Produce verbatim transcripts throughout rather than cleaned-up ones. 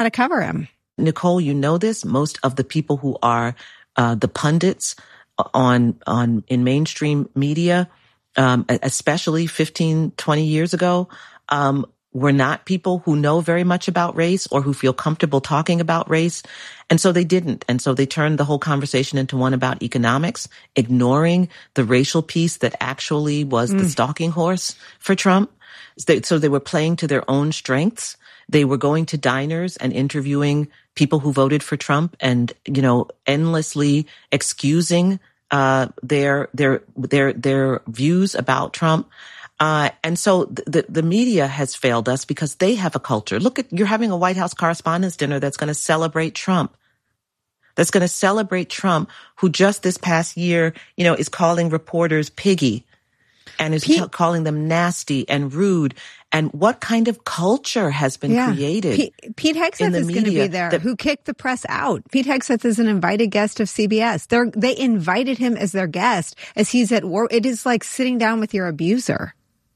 how to cover him. Nicole, you know this. Most of the people who are uh, the pundits on on in mainstream media, um, especially fifteen, twenty years ago, um, were not people who know very much about race or who feel comfortable talking about race. And so they didn't. And so they turned the whole conversation into one about economics, ignoring the racial piece that actually was mm. the stalking horse for Trump. So they were playing to their own strengths. They were going to diners and interviewing people who voted for Trump and, you know, endlessly excusing uh their their their their views about Trump. Uh, and so the, the media has failed us because they have a culture. Look at, you're having a White House Correspondents' Dinner that's going to celebrate Trump. That's going to celebrate Trump, who just this past year, you know, is calling reporters piggy and is Pete, calling them nasty and rude. And what kind of culture has been yeah. created? Pete, Pete Hegseth is going to be there, that, who kicked the press out. Pete Hegseth is an invited guest of C B S. They're, they invited him as their guest as he's at war. It is like sitting down with your abuser.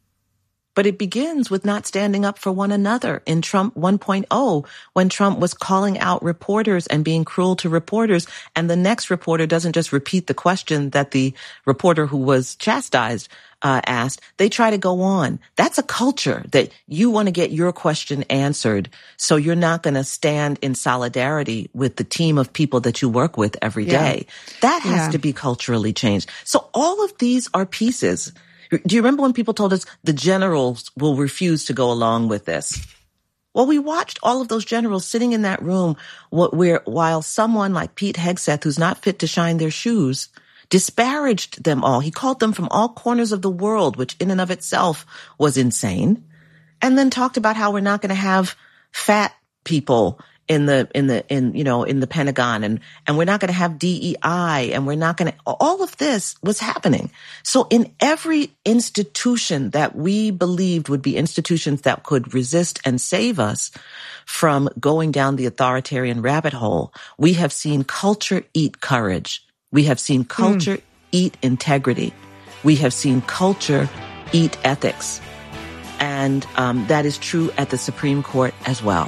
But it begins with not standing up for one another. In Trump one point oh, when Trump was calling out reporters and being cruel to reporters, and the next reporter doesn't just repeat the question that the reporter who was chastised uh, asked, they try to go on. That's a culture that you want to get your question answered, so you're not going to stand in solidarity with the team of people that you work with every day. Yeah. That has yeah. to be culturally changed. So all of these are pieces. Do you remember when people told us the generals will refuse to go along with this? Well, we watched all of those generals sitting in that room where, while someone like Pete Hegseth, who's not fit to shine their shoes, disparaged them all. He called them from all corners of the world, which in and of itself was insane. And then talked about how we're not going to have fat people in the, in the, in, you know, in the Pentagon, and, and we're not going to have D E I, and we're not going to, all of this was happening. So in every institution that we believed would be institutions that could resist and save us from going down the authoritarian rabbit hole, we have seen culture eat courage. We have seen culture mm. eat integrity. We have seen culture eat ethics. And um, that is true at the Supreme Court as well.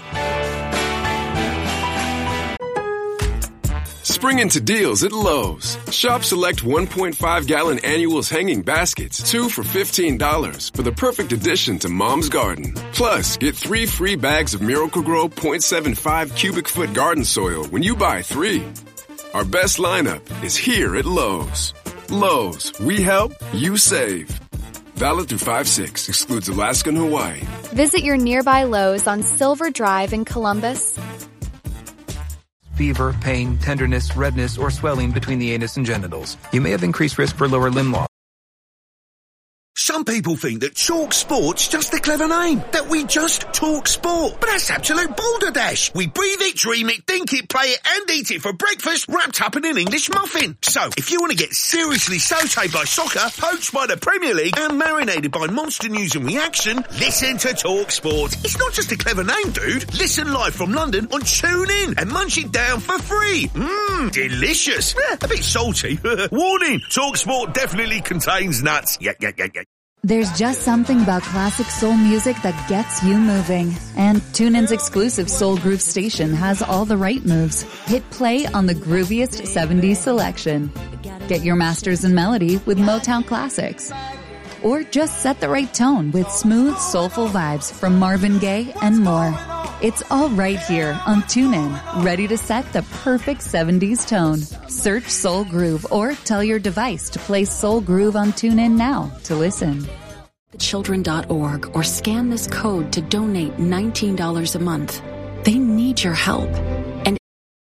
Spring into deals at Lowe's. Shop select one point five gallon annuals hanging baskets, two for fifteen dollars, for the perfect addition to Mom's garden. Plus, get three free bags of Miracle-Gro point seven five cubic foot garden soil when you buy three. Our best lineup is here at Lowe's. Lowe's, we help, you save. Valid through five six, excludes Alaska and Hawaii. Visit your nearby Lowe's on Silver Drive in Columbus. Fever, pain, tenderness, redness, or swelling between the anus and genitals. You may have increased risk for lower limb loss. Some people think that Talk Sport's just a clever name, that we just talk sport. But that's absolute balderdash. We breathe it, dream it, think it, play it, and eat it for breakfast, wrapped up in an English muffin. So, if you want to get seriously sautéed by soccer, poached by the Premier League, and marinated by monster news and reaction, listen to Talk Sport. It's not just a clever name, dude. Listen live from London on TuneIn and munch it down for free. Mmm, delicious. Eh, a bit salty. Warning, Talk Sport definitely contains nuts. Yeah, yeah, yeah, yeah. There's just something about classic soul music that gets you moving. And TuneIn's exclusive Soul Groove station has all the right moves. Hit play on the grooviest seventies selection. Get your masters in melody with Motown classics. Or just set the right tone with smooth, soulful vibes from Marvin Gaye and more. It's all right here on TuneIn, ready to set the perfect seventies tone. Search Soul Groove or tell your device to play Soul Groove on TuneIn now to listen. Children dot org or scan this code to donate nineteen dollars a month. They need your help. And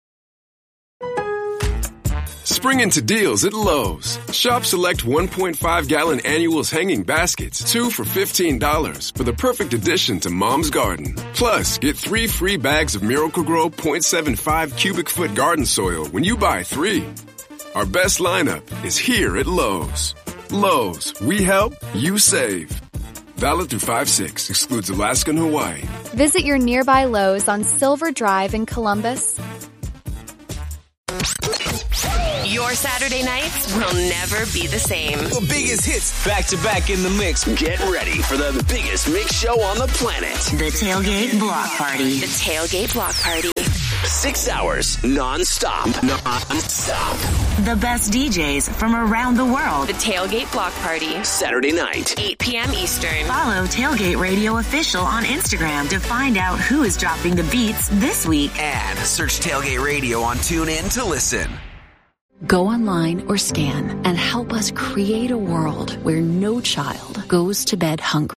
Spring into deals at Lowe's. Shop select one point five gallon annuals hanging baskets, two for fifteen dollars, for the perfect addition to Mom's garden. Plus, get three free bags of Miracle-Gro point seven five cubic foot garden soil when you buy three. Our best lineup is here at Lowe's. Lowe's, we help, you save. Valid through five six, excludes Alaska and Hawaii. Visit your nearby Lowe's on Silver Drive in Columbus. Your Saturday nights will never be the same. The biggest hits back to back in the mix. Get ready for the biggest mix show on the planet. The Tailgate Block Party. The Tailgate Block Party. Six hours non-stop. Non-stop. The best D Js from around the world. The Tailgate Block Party. Saturday night. eight p.m. Eastern. Follow Tailgate Radio Official on Instagram to find out who is dropping the beats this week. And search Tailgate Radio on TuneIn to listen. Go online or scan and help us create a world where no child goes to bed hungry.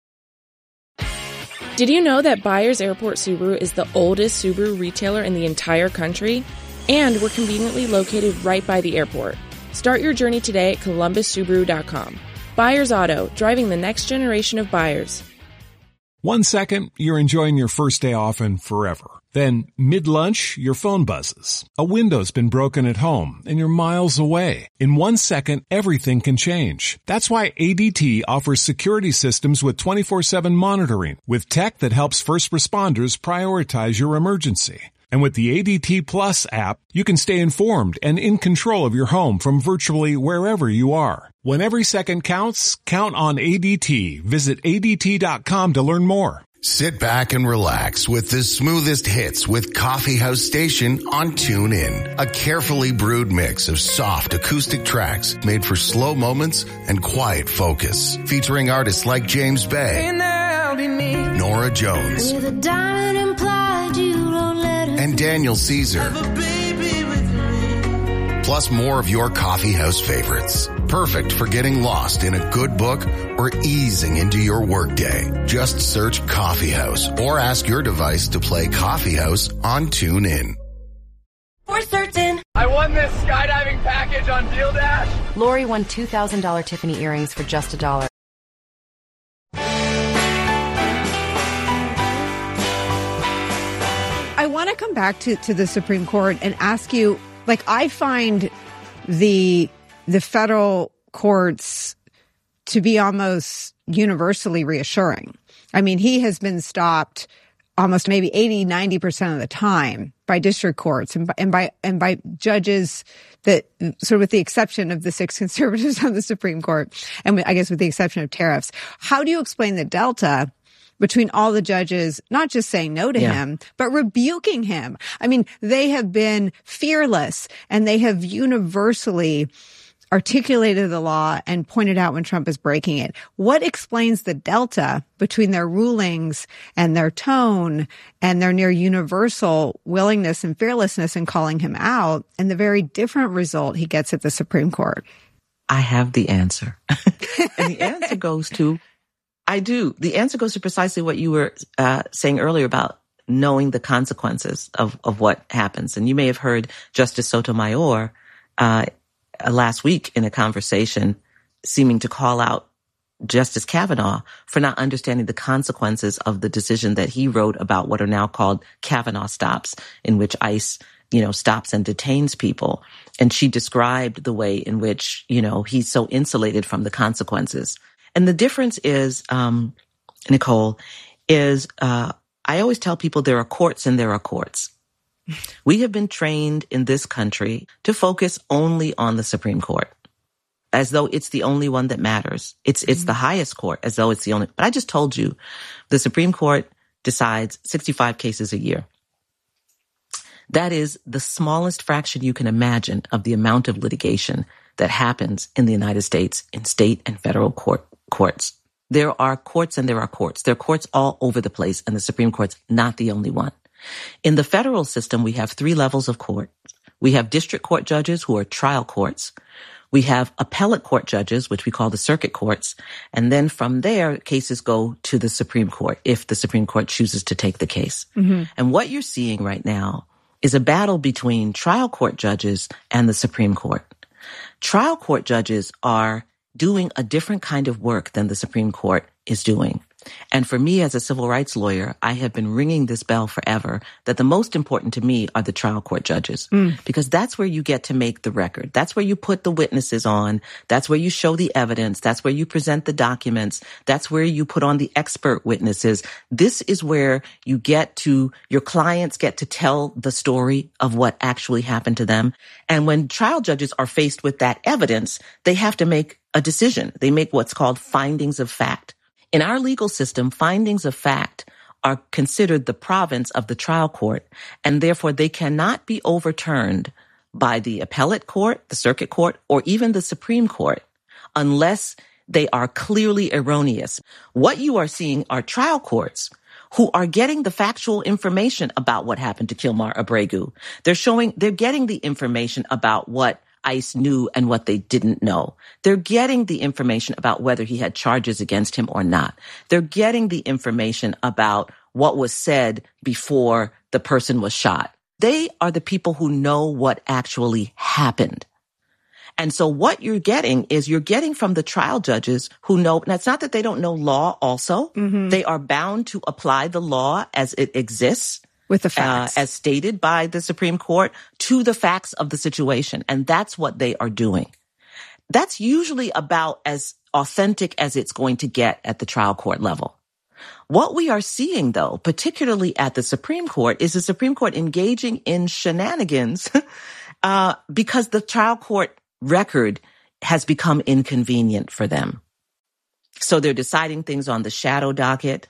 Did you know that Byers Airport Subaru is the oldest Subaru retailer in the entire country? And we're conveniently located right by the airport. Start your journey today at columbus subaru dot com. Byers Auto, driving the next generation of buyers. One second, you're enjoying your first day off and forever. Then, mid-lunch, your phone buzzes. A window's been broken at home, and you're miles away. In one second, everything can change. That's why A D T offers security systems with twenty-four seven monitoring, with tech that helps first responders prioritize your emergency. And with the A D T Plus app, you can stay informed and in control of your home from virtually wherever you are. When every second counts, count on A D T. Visit A D T dot com to learn more. Sit back and relax with the smoothest hits with Coffee House Station on TuneIn. A carefully brewed mix of soft acoustic tracks made for slow moments and quiet focus. Featuring artists like James Bay, Nora Jones, and Daniel Caesar. Plus more of your coffee house favorites. Perfect for getting lost in a good book or easing into your workday. Just search Coffee House or ask your device to play Coffee House on TuneIn. For certain. I won this skydiving package on Deal Dash. Lori won two thousand dollars Tiffany earrings for just a dollar. I want to come back to, to the Supreme Court and ask you, like, I find the the federal courts to be almost universally reassuring. I mean, he has been stopped almost maybe eighty, ninety percent of the time by district courts and by, and by, and by judges that, sort of with the exception of the six conservatives on the Supreme Court, and I guess with the exception of tariffs. How do you explain the delta between all the judges, not just saying no to yeah. him, but rebuking him? I mean, they have been fearless and they have universally articulated the law and pointed out when Trump is breaking it. What explains the delta between their rulings and their tone and their near universal willingness and fearlessness in calling him out and the very different result he gets at the Supreme Court? I have the answer. And the answer goes to I do. The answer goes to precisely what you were uh, saying earlier about knowing the consequences of, of what happens. And you may have heard Justice Sotomayor uh, last week in a conversation seeming to call out Justice Kavanaugh for not understanding the consequences of the decision that he wrote about what are now called Kavanaugh stops, in which ICE, you know, stops and detains people. And she described the way in which, you know, he's so insulated from the consequences. And the difference is, um, Nicole, is uh, I always tell people there are courts and there are courts. We have been trained in this country to focus only on the Supreme Court, as though it's the only one that matters. It's it's the highest court, as though it's the only. But I just told you, the Supreme Court decides sixty-five cases a year. That is the smallest fraction you can imagine of the amount of litigation that happens in the United States in state and federal court. Courts. There are courts and there are courts. There are courts all over the place, and the Supreme Court's not the only one. In the federal system, we have three levels of court. We have district court judges who are trial courts. We have appellate court judges, which we call the circuit courts. And then from there, cases go to the Supreme Court if the Supreme Court chooses to take the case. Mm-hmm. And what you're seeing right now is a battle between trial court judges and the Supreme Court. Trial court judges are doing a different kind of work than the Supreme Court is doing. And for me as a civil rights lawyer, I have been ringing this bell forever that the most important to me are the trial court judges, mm. because that's where you get to make the record. That's where you put the witnesses on. That's where you show the evidence. That's where you present the documents. That's where you put on the expert witnesses. This is where you get to, your clients get to tell the story of what actually happened to them. And when trial judges are faced with that evidence, they have to make a decision. They make what's called findings of fact. In our legal system, findings of fact are considered the province of the trial court, and therefore they cannot be overturned by the appellate court, the circuit court, or even the Supreme Court unless they are clearly erroneous. What you are seeing are trial courts who are getting the factual information about what happened to Kilmar Abregu. They're showing, they're getting the information about what ICE knew and what they didn't know. They're getting the information about whether he had charges against him or not. They're getting the information about what was said before the person was shot. They are the people who know what actually happened. And so what you're getting is you're getting from the trial judges who know, and it's not that they don't know law also. Mm-hmm. They are bound to apply the law as it exists. With the facts. Uh, as stated by the Supreme Court, to the facts of the situation. And that's what they are doing. That's usually about as authentic as it's going to get at the trial court level. What we are seeing, though, particularly at the Supreme Court, is the Supreme Court engaging in shenanigans uh, because the trial court record has become inconvenient for them. So they're deciding things on the shadow docket.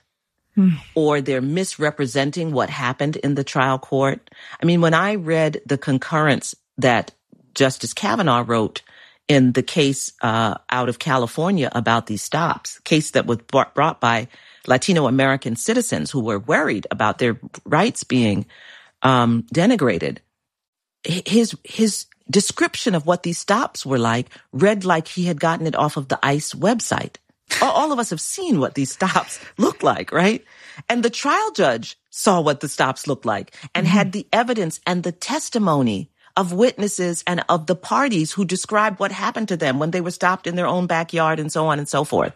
Or they're misrepresenting what happened in the trial court. I mean, when I read the concurrence that Justice Kavanaugh wrote in the case uh, out of California about these stops, case that was brought by Latino American citizens who were worried about their rights being um, denigrated, his his description of what these stops were like read like he had gotten it off of the ICE website. All of us have seen what these stops look like, right? And the trial judge saw what the stops looked like and mm-hmm. had the evidence and the testimony of witnesses and of the parties who described what happened to them when they were stopped in their own backyard and so on and so forth.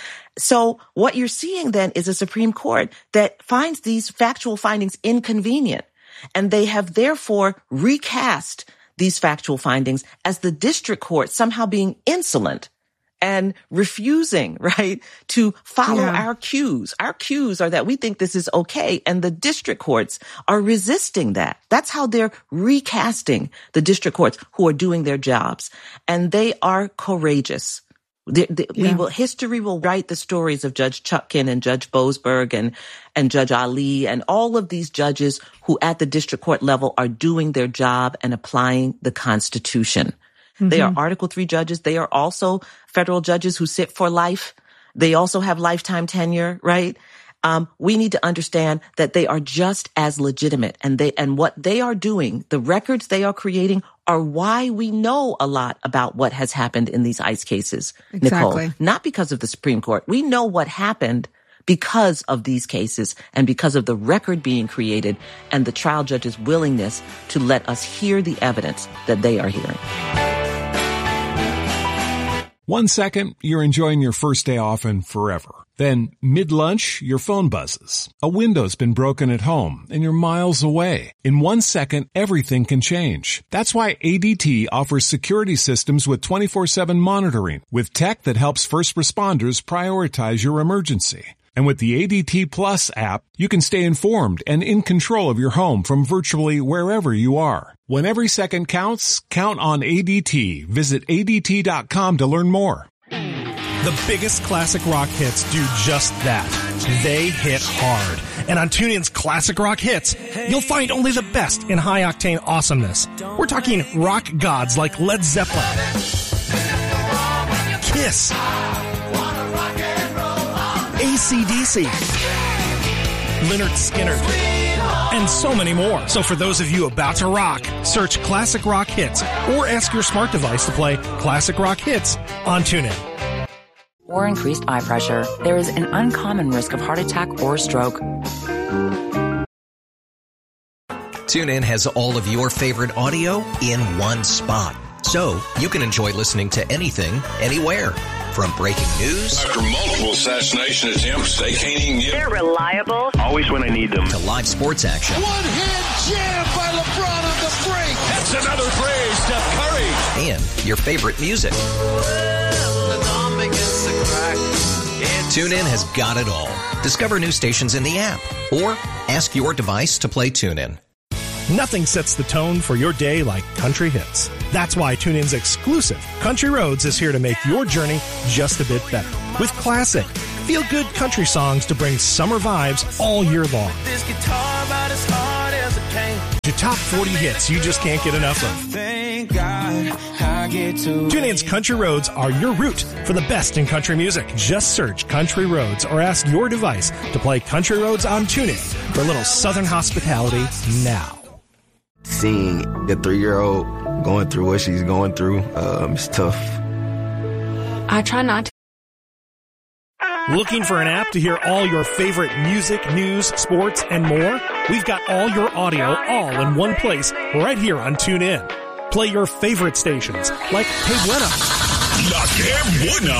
So what you're seeing then is a Supreme Court that finds these factual findings inconvenient, and they have therefore recast these factual findings as the district court somehow being insolent and refusing, right, to follow yeah. our cues. Our cues are that we think this is okay, and the district courts are resisting that. That's how they're recasting the district courts who are doing their jobs. And they are courageous. The, the, yeah. we will, history will write the stories of Judge Chutkan and Judge Boasberg and, and Judge Ali and all of these judges who at the district court level are doing their job and applying the Constitution. Mm-hmm. They are Article three judges. They are also federal judges who sit for life. They also have lifetime tenure, right? Um, we need to understand that they are just as legitimate, and they, and what they are doing, the records they are creating, are why we know a lot about what has happened in these ICE cases, exactly. Nicole. Not because of the Supreme Court. We know what happened because of these cases and because of the record being created and the trial judge's willingness to let us hear the evidence that they are hearing. One second, you're enjoying your first day off and forever. Then, mid-lunch, your phone buzzes. A window's been broken at home and you're miles away. In one second, everything can change. That's why A D T offers security systems with twenty-four seven monitoring, with tech that helps first responders prioritize your emergency. And with the A D T Plus app, you can stay informed and in control of your home from virtually wherever you are. When every second counts, count on A D T. Visit A D T dot com to learn more. The biggest classic rock hits do just that. They hit hard. And on TuneIn's Classic Rock Hits, you'll find only the best in high-octane awesomeness. We're talking rock gods like Led Zeppelin, Kiss, A C D C, Lynyrd Skynyrd, and so many more. So for those of you about to rock, search Classic Rock Hits or ask your smart device to play Classic Rock Hits on TuneIn. Or increased eye pressure, there is an uncommon risk of heart attack or stroke. TuneIn has all of your favorite audio in one spot, so you can enjoy listening to anything, anywhere. From breaking news. After multiple assassination attempts, they can't even get... They're reliable. Always when I need them. To live sports action. One-hand jam by LeBron on the break. That's another three, Steph Curry. And your favorite music. TuneIn has got it all. Discover new stations in the app or ask your device to play TuneIn. Nothing sets the tone for your day like country hits. That's why TuneIn's exclusive Country Roads is here to make your journey just a bit better. With classic, feel-good country songs to bring summer vibes all year long. This guitar about as hard as it came. Your top forty hits you just can't get enough of. Thank God I get to TuneIn's Country Roads are your route for the best in country music. Just search Country Roads or ask your device to play Country Roads on TuneIn for a little Southern hospitality now. Seeing the three-year-old going through what she's going through, um, it's tough. I try not to. Looking for an app to hear all your favorite music, news, sports, and more? We've got all your audio all in one place right here on TuneIn. Play your favorite stations like Que Buena, La Que Buena,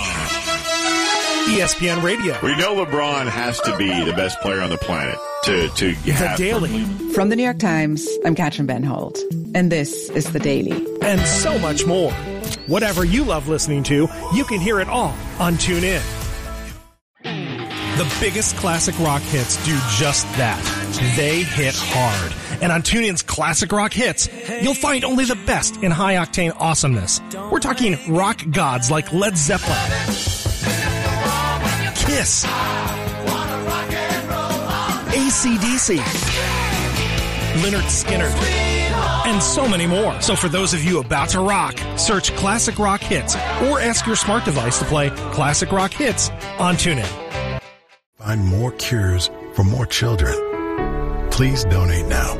E S P N Radio. We know LeBron has to be the best player on the planet to, to have... The Daily. From the New York Times, I'm Katrin Ben Holt, and this is The Daily. And so much more. Whatever you love listening to, you can hear it all on TuneIn. The biggest classic rock hits do just that. They hit hard. And on TuneIn's Classic Rock Hits, you'll find only the best in high-octane awesomeness. We're talking rock gods like Led Zeppelin, Kiss, A C D C, Lynyrd Skynyrd, and so many more. So for those of you about to rock, search Classic Rock Hits or ask your smart device to play Classic Rock Hits on TuneIn. Find more cures for more children. Please donate now.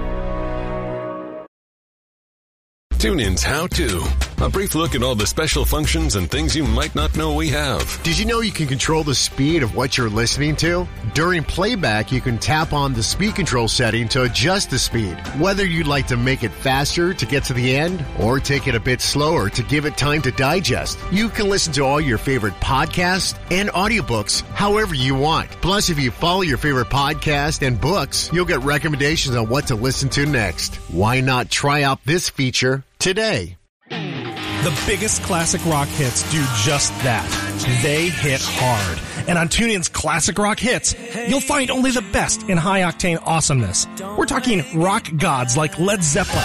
TuneIn's How To. A brief look at all the special functions and things you might not know we have. Did you know you can control the speed of what you're listening to? During playback, you can tap on the speed control setting to adjust the speed. Whether you'd like to make it faster to get to the end or take it a bit slower to give it time to digest, you can listen to all your favorite podcasts and audiobooks however you want. Plus, if you follow your favorite podcast and books, you'll get recommendations on what to listen to next. Why not try out this feature today? The biggest classic rock hits do just that. They hit hard. And on TuneIn's Classic Rock Hits, you'll find only the best in high-octane awesomeness. We're talking rock gods like Led Zeppelin,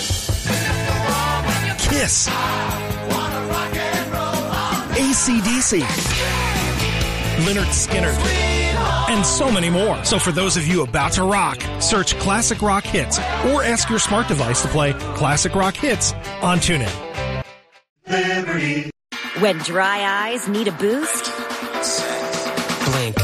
Kiss, A C D C, Lynyrd Skynyrd, and so many more. So for those of you about to rock, search Classic Rock Hits or ask your smart device to play Classic Rock Hits on TuneIn. Liberty. When dry eyes need a boost, Blink.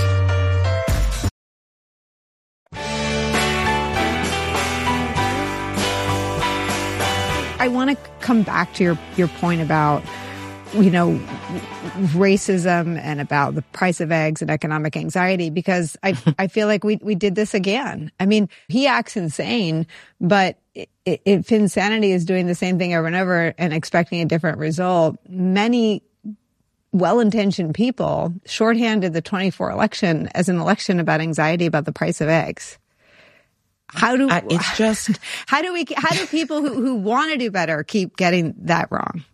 I want to come back to your, your point about, you know, racism and about the price of eggs and economic anxiety, because I I feel like we we did this again. I mean, he acts insane, but if insanity is doing the same thing over and over and expecting a different result, many well-intentioned people shorthanded the twenty-four election as an election about anxiety about the price of eggs. How do, uh, it's just, how do we, how do people who, who want to do better keep getting that wrong?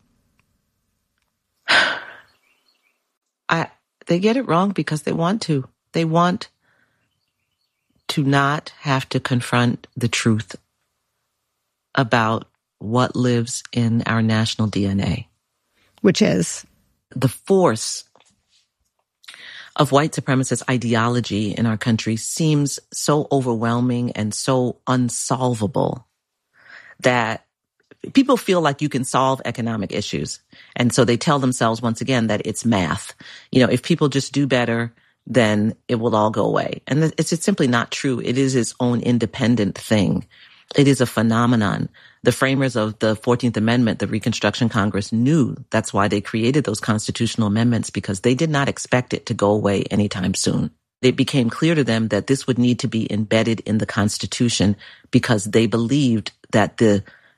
I, they get it wrong because they want to. They want to not have to confront the truth about what lives in our national D N A. Which is? The force of white supremacist ideology in our country seems so overwhelming and so unsolvable that people feel like you can solve economic issues. And so they tell themselves once again that it's math. You know, if people just do better, then it will all go away. And it's just simply not true. It is its own independent thing. It is a phenomenon. The framers of the fourteenth Amendment, the Reconstruction Congress, knew that's why they created those constitutional amendments, because they did not expect it to go away anytime soon. It became clear to them that this would need to be embedded in the Constitution because they believed that the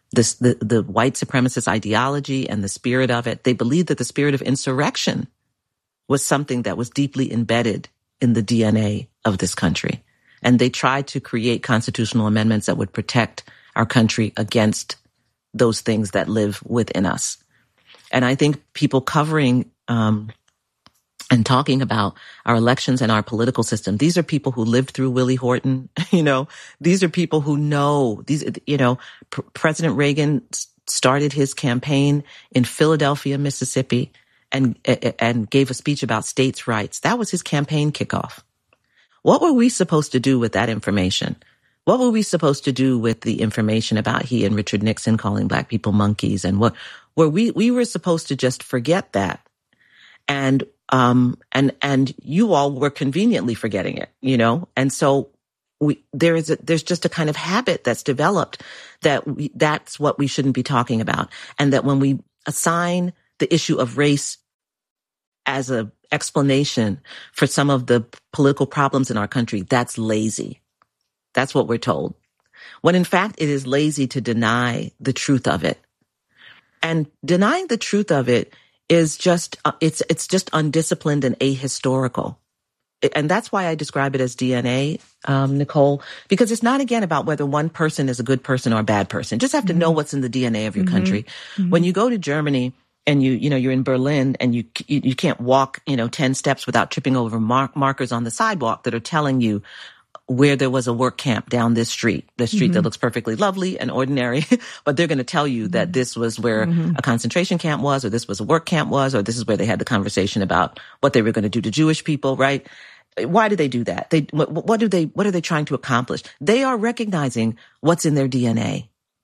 this, the, the white supremacist ideology and the spirit of it. They believed that the spirit of insurrection was something that was deeply embedded in the D N A of this country. And they tried to create constitutional amendments that would protect our country against those things that live within us. And I think people covering um, and talking about our elections and our political system, these are people who lived through Willie Horton. You know, these are people who know these, you know, P- President Reagan started his campaign in Philadelphia, Mississippi, and, and gave a speech about states' rights. That was his campaign kickoff. What were we supposed to do with that information? What were we supposed to do with the information about he and Richard Nixon calling black people monkeys? And what were we, we were supposed to just forget that. And, um, and, and you all were conveniently forgetting it, you know? And so we, there is a, there's just a kind of habit that's developed that we, that's what we shouldn't be talking about. And that when we assign the issue of race as a explanation for some of the political problems in our country, that's lazy. That's what we're told. When in fact, it is lazy to deny the truth of it. And denying the truth of it is just, uh, it's, it's just undisciplined and ahistorical. And that's why I describe it as D N A, um, Nicole, because it's not, again, about whether one person is a good person or a bad person. You just have to mm-hmm. know what's in the D N A of your mm-hmm. country. Mm-hmm. When you go to Germany and you, you know, you're in Berlin and you, you, you can't walk, you know, ten steps without tripping over mark, markers on the sidewalk that are telling you where there was a work camp down this street, the street mm-hmm. that looks perfectly lovely and ordinary, but they're going to tell you that this was where mm-hmm. a concentration camp was, or this was a work camp was, or this is where they had the conversation about what they were going to do to Jewish people, right? Why do they do that? They, what, what do they, what are they trying to accomplish? They are recognizing what's in their D N A.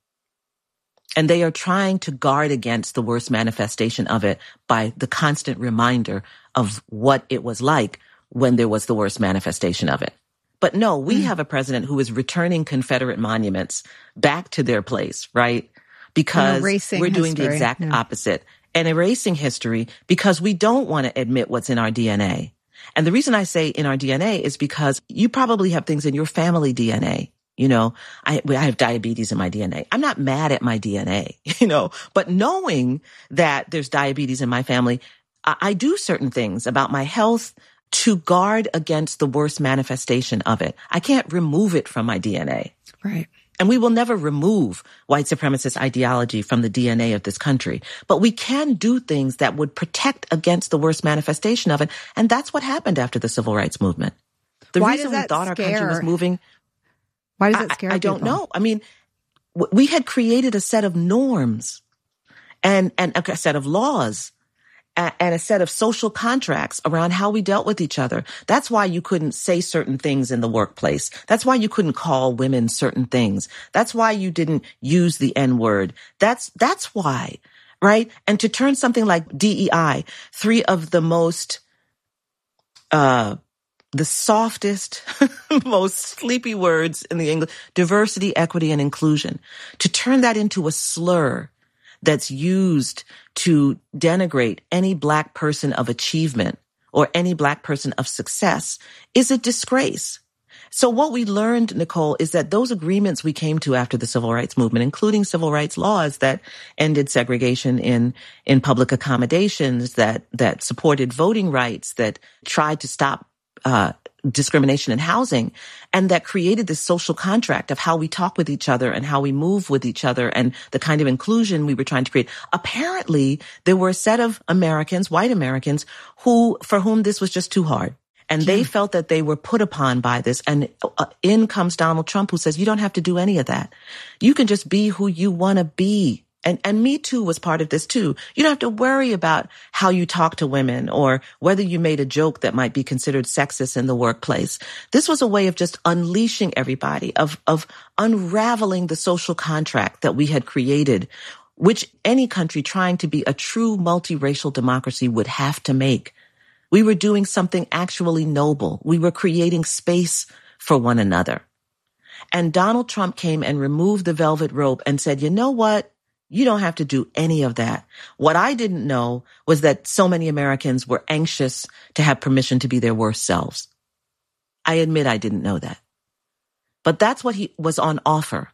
And they are trying to guard against the worst manifestation of it by the constant reminder of what it was like when there was the worst manifestation of it. But no, we mm. have a president who is returning Confederate monuments back to their place, right? Because we're doing history. the exact yeah. opposite. And erasing history because we don't want to admit what's in our D N A. And the reason I say in our D N A is because you probably have things in your family D N A. You know, I, I have diabetes in my D N A. I'm not mad at my D N A, you know, but knowing that there's diabetes in my family, I, I do certain things about my health to guard against the worst manifestation of it. I can't remove it from my D N A. Right. And we will never remove white supremacist ideology from the D N A of this country. But we can do things that would protect against the worst manifestation of it. And that's what happened after the civil rights movement. The Why reason does that we thought scare? our country was moving. Why does it scare I, I don't people? know. I mean, w- we had created a set of norms and, and a set of laws and, and a set of social contracts around how we dealt with each other. That's why you couldn't say certain things in the workplace. That's why you couldn't call women certain things. That's why you didn't use the N-word. That's, that's why, right? And to turn something like D E I, three of the most, uh, the softest, most sleepy words in the English, diversity, equity, and inclusion, to turn that into a slur that's used to denigrate any black person of achievement or any black person of success is a disgrace. So what we learned, Nicole, is that those agreements we came to after the civil rights movement, including civil rights laws that ended segregation in, in public accommodations, that, that supported voting rights, that tried to stop Uh, discrimination in housing, and that created this social contract of how we talk with each other and how we move with each other and the kind of inclusion we were trying to create. Apparently, there were a set of Americans, white Americans, who, for whom this was just too hard. And yeah. they felt that they were put upon by this. And uh, in comes Donald Trump, who says, you don't have to do any of that. You can just be who you want to be. And, and Me Too was part of this too. You don't have to worry about how you talk to women or whether you made a joke that might be considered sexist in the workplace. This was a way of just unleashing everybody, of, of unraveling the social contract that we had created, which any country trying to be a true multiracial democracy would have to make. We were doing something actually noble. We were creating space for one another. And Donald Trump came and removed the velvet rope and said, you know what? You don't have to do any of that. What I didn't know was that so many Americans were anxious to have permission to be their worst selves. I admit I didn't know that. But that's what he was on offer.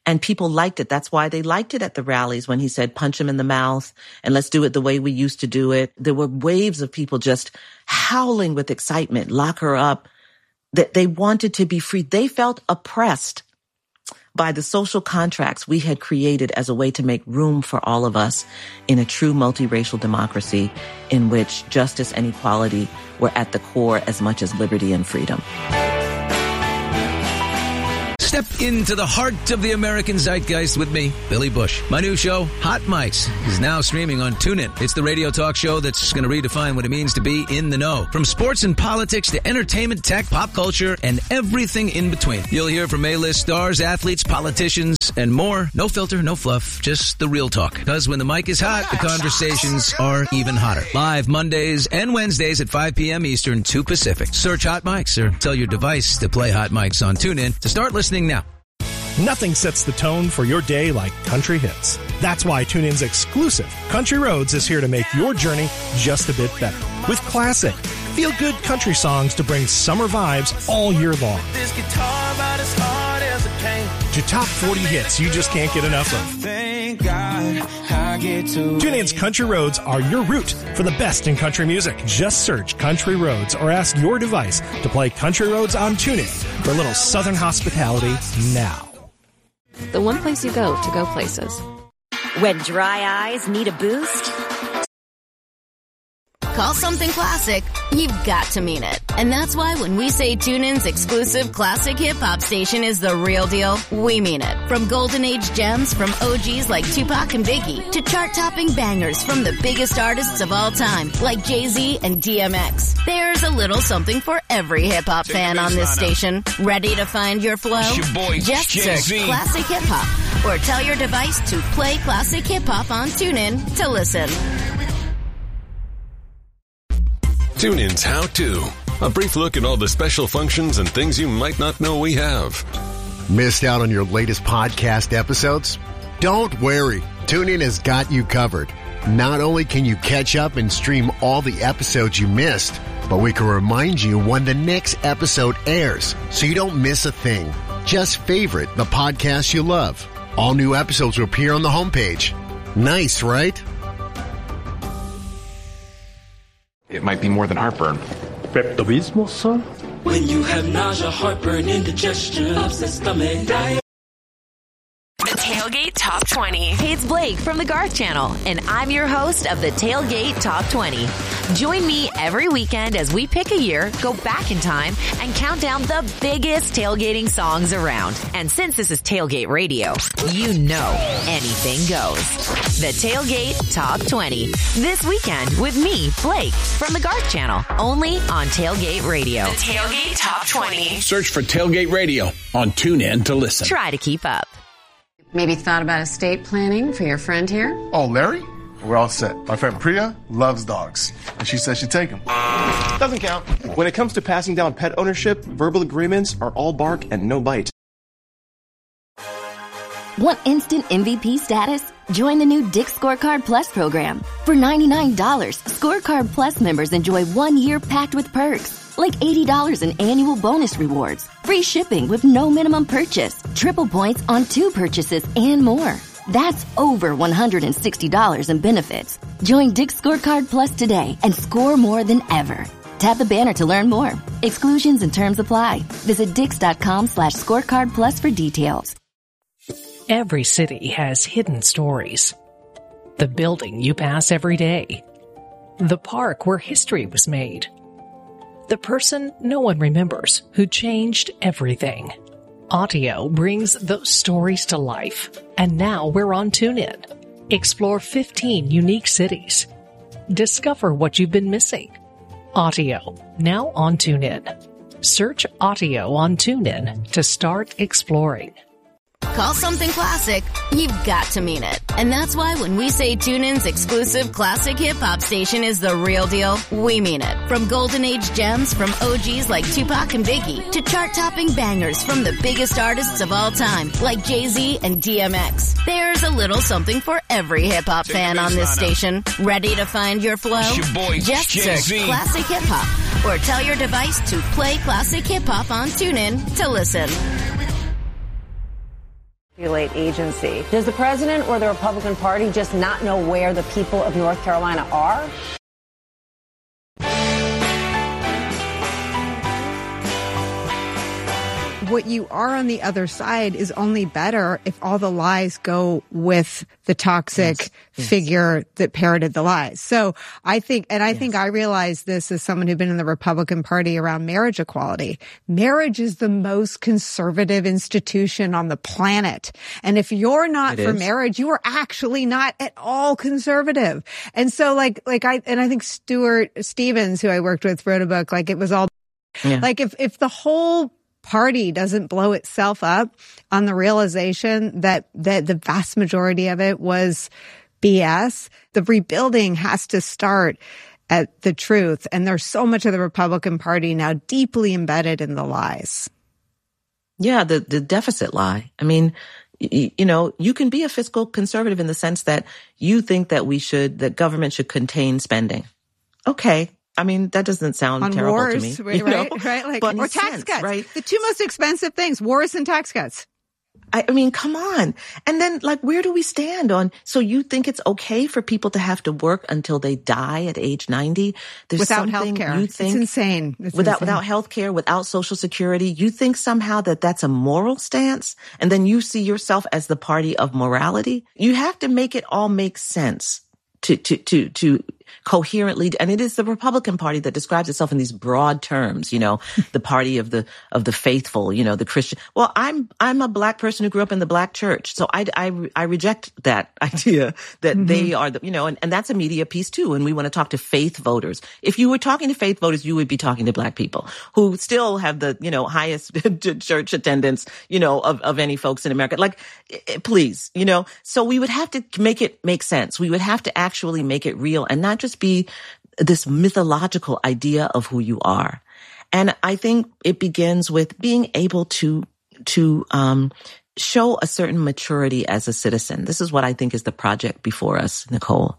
And people liked it. That's why they liked it at the rallies when he said, punch him in the mouth and let's do it the way we used to do it. There were waves of people just howling with excitement, lock her up, that they wanted to be free. They felt oppressed by the social contracts we had created as a way to make room for all of us in a true multiracial democracy in which justice and equality were at the core as much as liberty and freedom. Step into the heart of the American zeitgeist with me, Billy Bush. My new show, Hot Mics, is now streaming on TuneIn. It's the radio talk show that's going to redefine what it means to be in the know. From sports and politics to entertainment, tech, pop culture, and everything in between. You'll hear from A-list stars, athletes, politicians, and more. No filter, no fluff, just the real talk. Because when the mic is hot, the conversations are even hotter. Live Mondays and Wednesdays at five p.m. Eastern, two Pacific. Search Hot Mics or tell your device to play Hot Mics on TuneIn to start listening now. Nothing sets the tone for your day like country hits. That's why TuneIn's exclusive Country Roads is here to make your journey just a bit better. With classic, feel-good country songs to bring summer vibes all year long. This guitar about as hard as it came. To top forty hits you just can't get enough of. Thank God I get to. TuneIn's Country Roads are your route for the best in country music. Just search Country Roads or ask your device to play Country Roads on TuneIn for a little Southern hospitality now. The one place you go to go places. When dry eyes need a boost, call something classic, you've got to mean it. And that's why when we say TuneIn's exclusive classic hip-hop station is the real deal, we mean it. From golden age gems from O Gs like Tupac and Biggie to chart-topping bangers from the biggest artists of all time like Jay-Z and D M X. There's a little something for every hip-hop fan on this station. Ready to find your flow? It's your boy, Just Jay-Z. search classic hip-hop or tell your device to play classic hip-hop on TuneIn to listen. TuneIn's How To. A brief look at all the special functions and things you might not know we have. Missed out on your latest podcast episodes? Don't worry. TuneIn has got you covered. Not only can you catch up and stream all the episodes you missed, but we can remind you when the next episode airs so you don't miss a thing. Just favorite the podcast you love. All new episodes will appear on the homepage. Nice, right? It might be more than heartburn. Pepto-Bismol, sir? When you have nausea, heartburn, indigestion, upset stomach, diarrhea. The Tailgate Top twenty. Hey, it's Blake from the Garth Channel, and I'm your host of the Tailgate Top twenty. Join me every weekend as we pick a year, go back in time, and count down the biggest tailgating songs around. And since this is Tailgate Radio, you know anything goes. The Tailgate Top twenty. This weekend with me, Blake, from the Garth Channel, only on Tailgate Radio. The Tailgate Top twenty. Search for Tailgate Radio on TuneIn to listen. Try to keep up. Maybe thought about estate planning for your friend here? Oh, Larry? We're all set. My friend Priya loves dogs, and she says she'd take them. Doesn't count. When it comes to passing down pet ownership, verbal agreements are all bark and no bite. Want instant M V P status? Join the new Dick's Scorecard Plus program. For ninety-nine dollars, Scorecard Plus members enjoy one year packed with perks, like eighty dollars in annual bonus rewards, free shipping with no minimum purchase, triple points on two purchases, and more. That's over one hundred sixty dollars in benefits. Join Dick's Scorecard Plus today and score more than ever. Tap the banner to learn more. Exclusions and terms apply. Visit dix.com slash scorecard plus for details. Every city has hidden stories. The building you pass every day. The park where history was made. The person no one remembers who changed everything. Audio brings those stories to life. And now we're on TuneIn. Explore fifteen unique cities. Discover what you've been missing. Audio, now on TuneIn. Search Audio on TuneIn to start exploring. Call something classic, you've got to mean it. And that's why when we say TuneIn's exclusive classic hip-hop station is the real deal, we mean it. From golden age gems from O Gs like Tupac and Biggie to chart-topping bangers from the biggest artists of all time like Jay-Z and D M X. There's a little something for every hip-hop fan on this station. Ready to find your flow? It's your boy, Just Jay-Z. search classic hip-hop or tell your device to play classic hip-hop on TuneIn to listen. Agency. Does the president or the Republican Party just not know where the people of North Carolina are? What you are on the other side is only better if all the lies go with the toxic yes, yes. figure that parroted the lies. So I think, and I yes. think I realized this as someone who'd been in the Republican Party around marriage equality. Marriage is the most conservative institution on the planet. And if you're not it for is. marriage, you are actually not at all conservative. And so like, like I, and I think Stuart Stevens, who I worked with, wrote a book, like it was all, yeah. like if, if the whole party doesn't blow itself up on the realization that, that the vast majority of it was B S, the rebuilding has to start at the truth. And there's so much of the Republican Party now deeply embedded in the lies. Yeah, the, the deficit lie. I mean, you, you know, you can be a fiscal conservative in the sense that you think that we should, that government should contain spending. Okay. I mean, that doesn't sound on terrible wars, to me. Right, you know? right, right. Like, but or tax sense, cuts, right? The two most expensive things, wars and tax cuts. I, I mean, come on. And then, like, where do we stand on, so you think it's okay for people to have to work until they die at age ninety? There's without something healthcare. You think, it's insane. It's without, insane. without healthcare, without Social Security, you think somehow that that's a moral stance? And then you see yourself as the party of morality? You have to make it all make sense. To, to, to, to coherently, and it is the Republican Party that describes itself in these broad terms, you know, the party of the, of the faithful, you know, the Christian. Well, I'm, I'm a black person who grew up in the black church. So I, I, I reject that idea that mm-hmm. they are the, you know, and, and that's a media piece too. And we want to talk to faith voters. If you were talking to faith voters, you would be talking to black people who still have the, you know, highest church attendance, you know, of, of any folks in America. Like, please, you know, so we would have to make it make sense. We would have to actually actually make it real and not just be this mythological idea of who you are. And I think it begins with being able to, to, um, show a certain maturity as a citizen. This is what I think is the project before us, Nicole.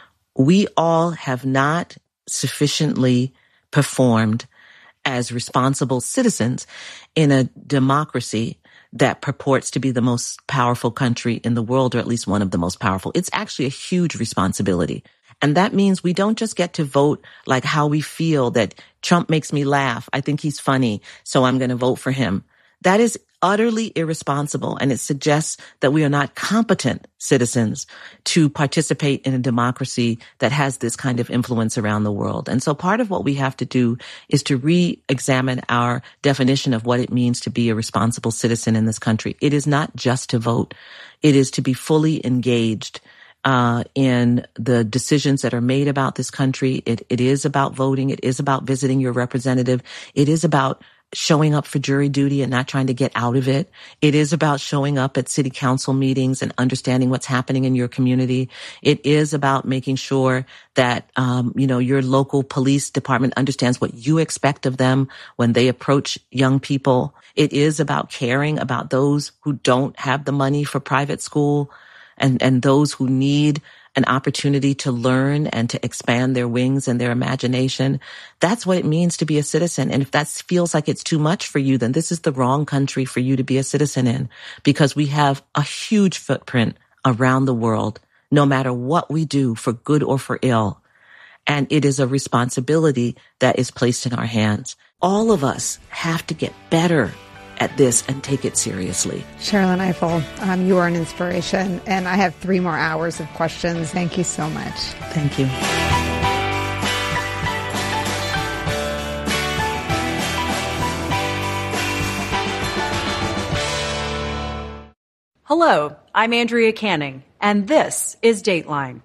We all have not sufficiently performed as responsible citizens in a democracy that purports to be the most powerful country in the world, or at least one of the most powerful. It's actually a huge responsibility. And that means we don't just get to vote like how we feel, that Trump makes me laugh. I think he's funny, so I'm going to vote for him. That is utterly irresponsible, and it suggests that we are not competent citizens to participate in a democracy that has this kind of influence around the world. And so part of what we have to do is to re-examine our definition of what it means to be a responsible citizen in this country. It is not just to vote. It is to be fully engaged uh in the decisions that are made about this country. It, it is about voting. It is about visiting your representative. It is about showing up for jury duty and not trying to get out of it. It is about showing up at city council meetings and understanding what's happening in your community. It is about making sure that, um, you know, your local police department understands what you expect of them when they approach young people. It is about caring about those who don't have the money for private school and, and those who need an opportunity to learn and to expand their wings and their imagination. That's what it means to be a citizen. And if that feels like it's too much for you, then this is the wrong country for you to be a citizen in, because we have a huge footprint around the world, no matter what we do, for good or for ill. And it is a responsibility that is placed in our hands. All of us have to get better at this and take it seriously. Sherrilyn Ifill, um, you are an inspiration, and I have three more hours of questions. Thank you so much. Thank you. Hello, I'm Andrea Canning, and this is Dateline.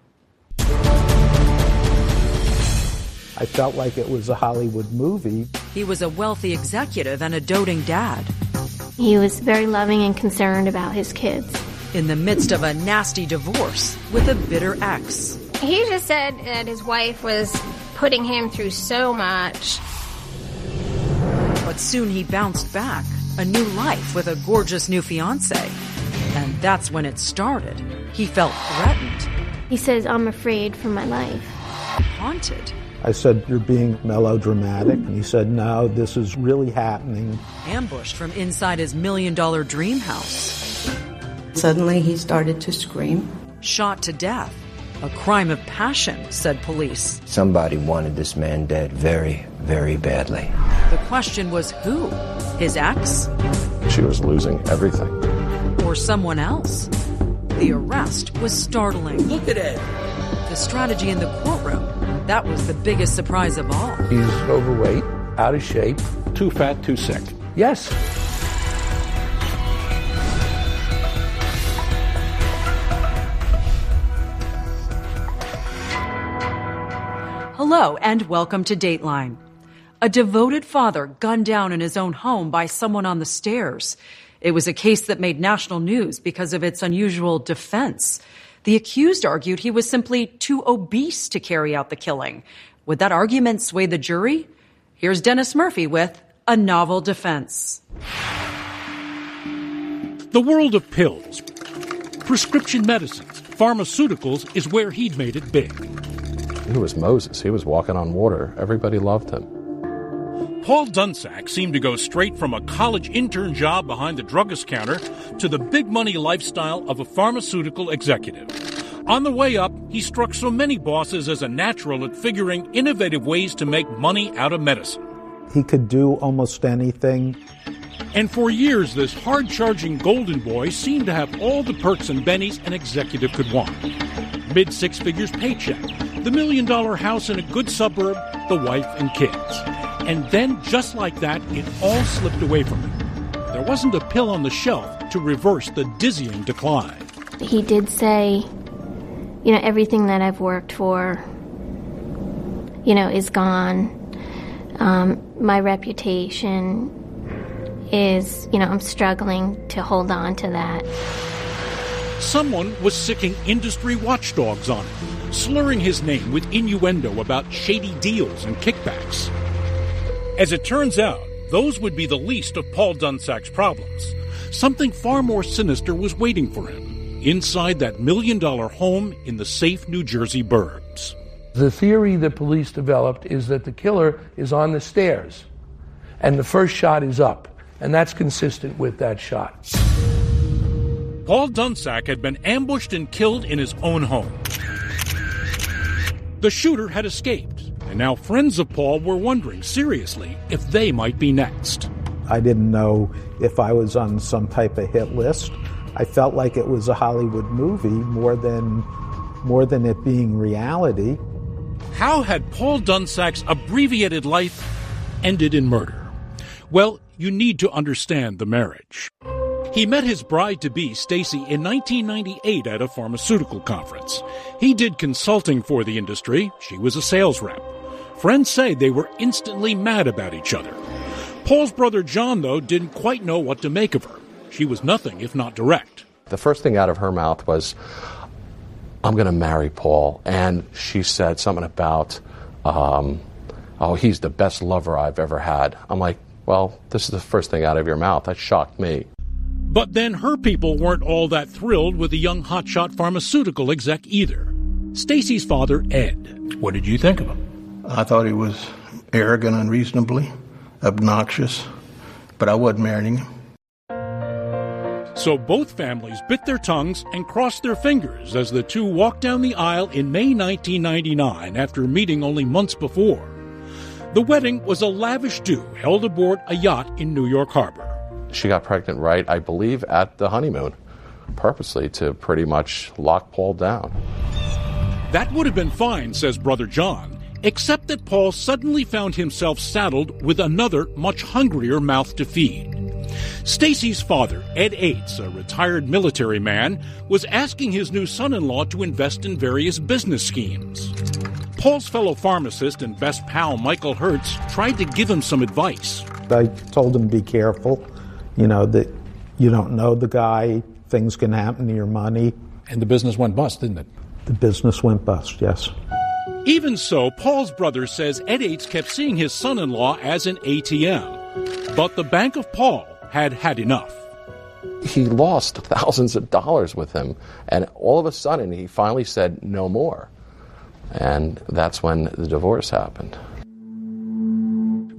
I felt like it was a Hollywood movie. He was a wealthy executive and a doting dad. He was very loving and concerned about his kids. In the midst of a nasty divorce with a bitter ex. He just said that his wife was putting him through so much. But soon he bounced back, a new life with a gorgeous new fiancée. And that's when it started. He felt threatened. He says, I'm afraid for my life. Haunted. I said, you're being melodramatic. And he said, no, this is really happening. Ambushed from inside his million-dollar dream house. Suddenly, he started to scream. Shot to death. A crime of passion, said police. Somebody wanted this man dead very, very badly. The question was who? His ex? She was losing everything. Or someone else? The arrest was startling. Look at it. The strategy in the courtroom, that was the biggest surprise of all. He's overweight, out of shape. Too fat, too sick. Yes. Hello and welcome to Dateline. A devoted father gunned down in his own home by someone on the stairs. It was a case that made national news because of its unusual defense. The accused argued he was simply too obese to carry out the killing. Would that argument sway the jury? Here's Dennis Murphy with a novel defense. The world of pills, prescription medicines, pharmaceuticals is where he'd made it big. He was Moses. He was walking on water. Everybody loved him. Paul Dunsack seemed to go straight from a college intern job behind the druggist counter to the big money lifestyle of a pharmaceutical executive. On the way up, he struck so many bosses as a natural at figuring innovative ways to make money out of medicine. He could do almost anything. And for years, this hard-charging golden boy seemed to have all the perks and bennies an executive could want. Mid-six figures paycheck, the million-dollar house in a good suburb, the wife and kids. And then, just like that, it all slipped away from him. There wasn't a pill on the shelf to reverse the dizzying decline. He did say, you know, everything that I've worked for, you know, is gone. Um, my reputation is, you know, I'm struggling to hold on to that. Someone was sicking industry watchdogs on him, slurring his name with innuendo about shady deals and kickbacks. As it turns out, those would be the least of Paul Dunsack's problems. Something far more sinister was waiting for him inside that million-dollar home in the safe New Jersey burbs. The theory that police developed is that the killer is on the stairs, and the first shot is up, and that's consistent with that shot. Paul Dunsack had been ambushed and killed in his own home. The shooter had escaped. And now friends of Paul were wondering, seriously, if they might be next. I didn't know if I was on some type of hit list. I felt like it was a Hollywood movie more than, more than it being reality. How had Paul Dunsack's abbreviated life ended in murder? Well, you need to understand the marriage. He met his bride-to-be, Stacy, in nineteen ninety-eight at a pharmaceutical conference. He did consulting for the industry. She was a sales rep. Friends say they were instantly mad about each other. Paul's brother John, though, didn't quite know what to make of her. She was nothing if not direct. The first thing out of her mouth was, I'm going to marry Paul. And she said something about, um, oh, he's the best lover I've ever had. I'm like, well, this is the first thing out of your mouth. That shocked me. But then her people weren't all that thrilled with the young hotshot pharmaceutical exec either. Stacy's father, Ed. What did you think of him? I thought he was arrogant, unreasonably obnoxious, but I wasn't marrying him. So both families bit their tongues and crossed their fingers as the two walked down the aisle in May nineteen ninety-nine after meeting only months before. The wedding was a lavish do held aboard a yacht in New York Harbor. She got pregnant right, I believe, at the honeymoon, purposely to pretty much lock Paul down. That would have been fine, says Brother John, except that Paul suddenly found himself saddled with another, much hungrier mouth to feed. Stacy's father, Ed Ates, a retired military man, was asking his new son-in-law to invest in various business schemes. Paul's fellow pharmacist and best pal, Michael Hertz, tried to give him some advice. I told him, be careful, you know, that you don't know the guy, things can happen to your money. And the business went bust, didn't it? The business went bust, yes. Even so, Paul's brother says Ed Ates kept seeing his son-in-law as an A T M. But the Bank of Paul had had enough. He lost thousands of dollars with him, and all of a sudden he finally said no more. And that's when the divorce happened.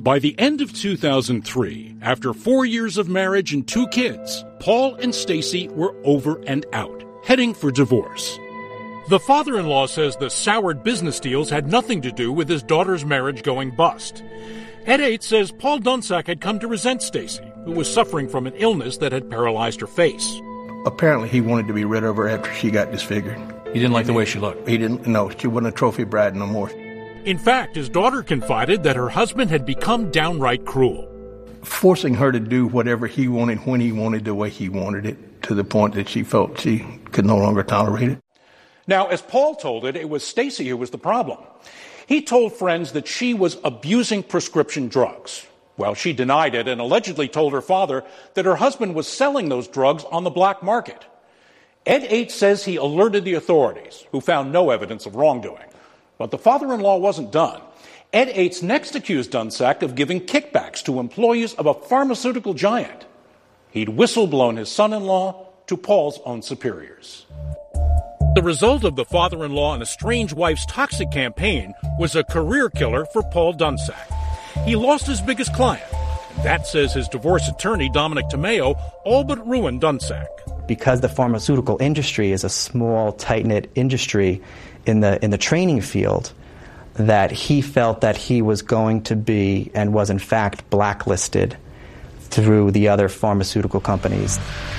By the end of two thousand three, after four years of marriage and two kids, Paul and Stacy were over and out, heading for divorce. The father-in-law says the soured business deals had nothing to do with his daughter's marriage going bust. Ed Eight says Paul Dunsack had come to resent Stacy, who was suffering from an illness that had paralyzed her face. Apparently he wanted to be rid of her after she got disfigured. You didn't like the way she looked? He didn't, no, she wasn't a trophy bride no more. In fact, his daughter confided that her husband had become downright cruel. Forcing her to do whatever he wanted, when he wanted, the way he wanted it, to the point that she felt she could no longer tolerate it. Now, as Paul told it, it was Stacy who was the problem. He told friends that she was abusing prescription drugs. Well, she denied it and allegedly told her father that her husband was selling those drugs on the black market. Ed Eight says he alerted the authorities, who found no evidence of wrongdoing. But the father-in-law wasn't done. Ed Eight's next accused Dunsack of giving kickbacks to employees of a pharmaceutical giant. He'd whistleblown his son-in-law to Paul's own superiors. The result of the father-in-law and estranged wife's toxic campaign was a career killer for Paul Dunsack. He lost his biggest client. That, says his divorce attorney, Dominic Tomeo, all but ruined Dunsack. Because the pharmaceutical industry is a small, tight-knit industry in the in the training field, that he felt that he was going to be, and was in fact blacklisted through the other pharmaceutical companies.